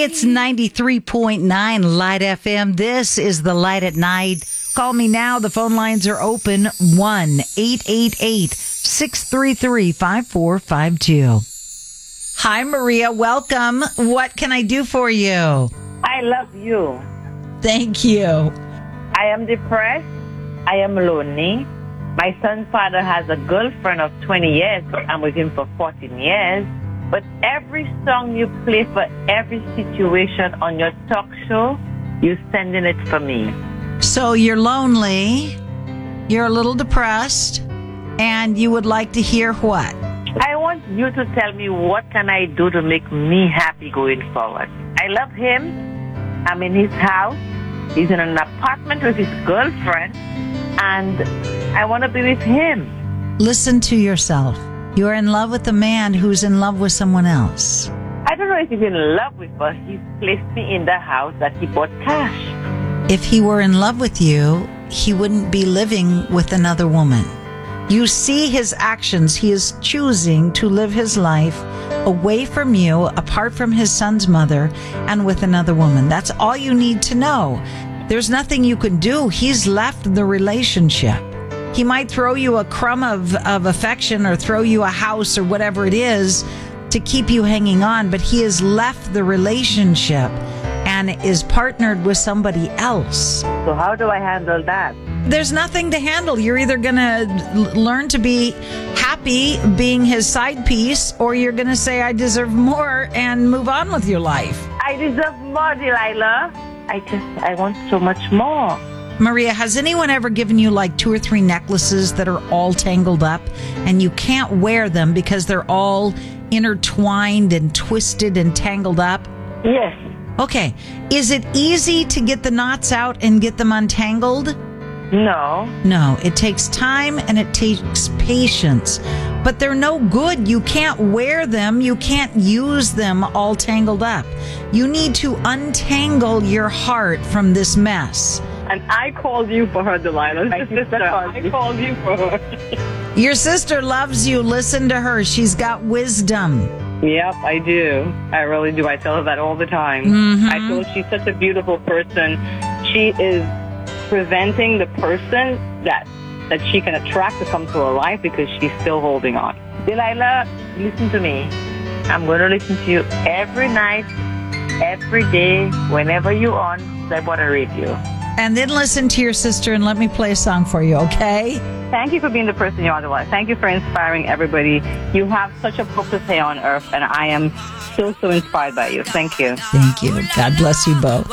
It's 93.9 Light FM. This is the Light at Night. Call me now. The phone lines are open. 1-888-633-5452. Hi, Maria. Welcome. What can I do for you? I love you. Thank you. I am depressed. I am lonely. My son's father has a girlfriend of 20 years. I'm with him for 14 years. But every song you play for every situation on your talk show, you're sending it for me. So you're lonely, you're a little depressed, and you would like to hear what? I want you to tell me what can I do to make me happy going forward. I love him. I'm in his house. He's in an apartment with his girlfriend, and I want to be with him. Listen to yourself. You're in love with a man who's in love with someone else. I don't know if he's in love with her. He's placed me in the house that he bought cash. If he were in love with you, he wouldn't be living with another woman. You see his actions. He is choosing to live his life away from you, apart from his son's mother, and with another woman. That's all you need to know. There's nothing you can do. He's left the relationship. He might throw you a crumb of affection or throw you a house or whatever it is to keep you hanging on, but he has left the relationship and is partnered with somebody else. So how do I handle that? There's nothing to handle. You're either going to learn to be happy being his side piece, or you're going to say, I deserve more, and move on with your life. I deserve more, Delilah. I want so much more. Maria, has anyone ever given you like 2 or 3 necklaces that are all tangled up and you can't wear them because they're all intertwined and twisted and tangled up? Yes. Okay. Is it easy to get the knots out and get them untangled? No. No, it takes time and it takes patience. But they're no good. You can't wear them. You can't use them all tangled up. You need to untangle your heart from this mess. And I called you for her, Delilah. My sister, I called you for her. Your sister loves you. Listen to her. She's got wisdom. Yep, I do. I really do. I tell her that all the time. Mm-hmm. I feel she's such a beautiful person. She is preventing the person that she can attract to come to her life because she's still holding on. Delilah, listen to me. I'm going to listen to you every night, every day, whenever you're on Cyborg Radio. And then listen to your sister and let me play a song for you, okay? Thank you for being the person you are, Delilah. Thank you for inspiring everybody. You have such a purpose here on earth, and I am so inspired by you. Thank you. Thank you. God bless you both.